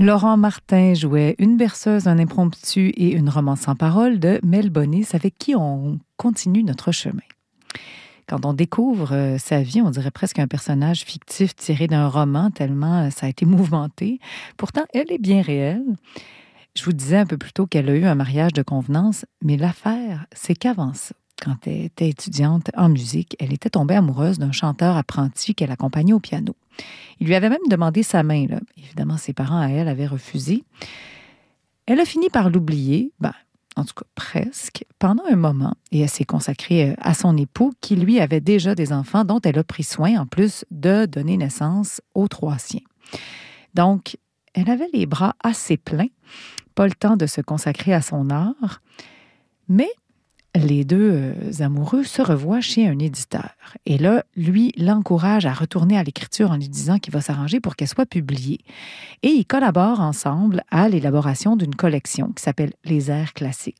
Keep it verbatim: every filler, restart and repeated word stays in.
Laurent Martin jouait une berceuse, un impromptu et une romance sans parole de Mel Bonis, avec qui on continue notre chemin. Quand on découvre euh, sa vie, on dirait presque un personnage fictif tiré d'un roman, tellement euh, ça a été mouvementé. Pourtant, elle est bien réelle. Je vous disais un peu plus tôt qu'elle a eu un mariage de convenance, mais l'affaire, c'est qu'avant ça, quand elle était étudiante en musique, elle était tombée amoureuse d'un chanteur apprenti qu'elle accompagnait au piano. Il lui avait même demandé sa main, là. Évidemment, ses parents à elle avaient refusé. Elle a fini par l'oublier, ben, en tout cas presque, pendant un moment, et elle s'est consacrée à son époux qui, lui, avait déjà des enfants dont elle a pris soin, en plus de donner naissance aux trois siens. Donc, elle avait les bras assez pleins, pas le temps de se consacrer à son art, mais les deux euh, amoureux se revoient chez un éditeur. Et là, lui l'encourage à retourner à l'écriture en lui disant qu'il va s'arranger pour qu'elle soit publiée. Et ils collaborent ensemble à l'élaboration d'une collection qui s'appelle Les airs classiques.